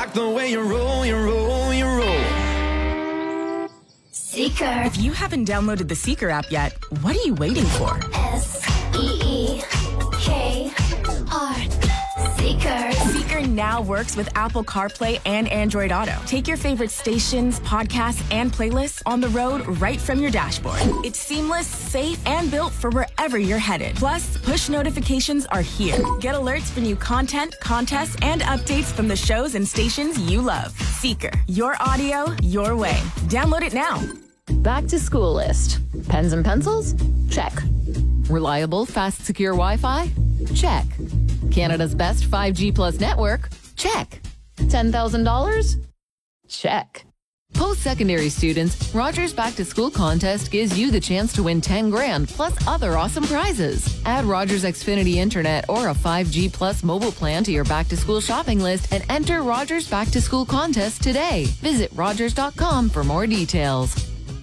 like the way you roll, you roll, you roll. Seeker. If you haven't downloaded the Seeker app yet, what are you waiting for? S-E-E-K-R. Seeker. Seeker now works with Apple CarPlay and Android Auto. Take your favorite stations, podcasts, and playlists on the road right from your dashboard. It's seamless, safe, and built for wherever you're headed. Plus, push notifications are here. Get alerts for new content, contests, and updates from the shows and stations you love. Seeker. Your audio, your way. Download it now. Back to school list. Pens and pencils? Check. Reliable, fast, secure Wi-Fi? Check. Canada's best 5G plus network? Check. $10,000? Check. Post-secondary students, Rogers Back to School contest gives you the chance to win $10,000 plus other awesome prizes. Add Rogers Xfinity Internet or a 5G plus mobile plan to your Back to School shopping list and enter Rogers Back to School contest today. Visit Rogers.com for more details.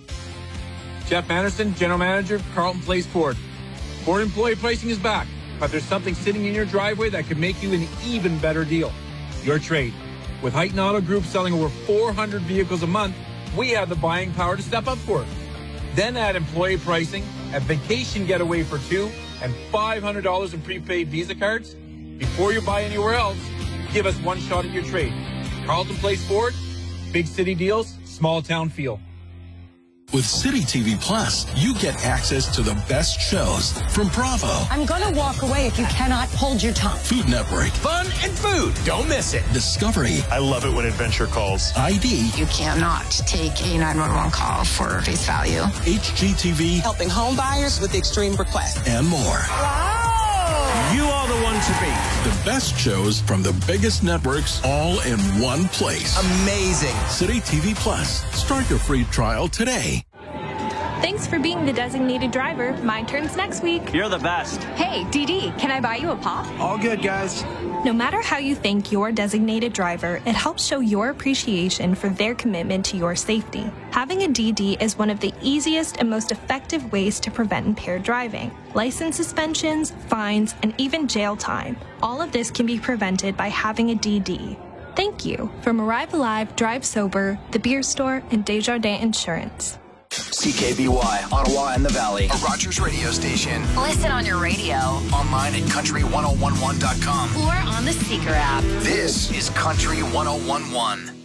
Jeff Anderson, General Manager, Carlton Place Ford. Ford employee pricing is back, but there's something sitting in your driveway that could make you an even better deal. Your trade. With Heighton Auto Group selling over 400 vehicles a month, we have the buying power to step up for it. Then add employee pricing, a vacation getaway for two, and $500 in prepaid Visa cards. Before you buy anywhere else, give us one shot at your trade. Carlton Place Ford, big city deals, small town feel. With City TV Plus, you get access to the best shows from Bravo. I'm going to walk away if you cannot hold your tongue. Food Network. Fun and food. Don't miss it. Discovery. I love it when adventure calls. ID. You cannot take a 911 call for face value. HGTV. Helping home buyers with extreme requests. And more. Wow. You are the one to beat. The best shows from the biggest networks all in one place. Amazing. City TV Plus. Start your free trial today. Thanks for being the designated driver. My turn's next week. You're the best. Hey, DD, can I buy you a pop? All good, guys. No matter how you thank your designated driver, it helps show your appreciation for their commitment to your safety. Having a DD is one of the easiest and most effective ways to prevent impaired driving. License suspensions, fines, and even jail time. All of this can be prevented by having a DD. Thank you. From Arrive Alive, Drive Sober, The Beer Store, and Desjardins Insurance. CKBY, Ottawa and the Valley, a Rogers radio station. Listen on your radio, Online at country1011.com. or on the Seeker app. This is Country 1011.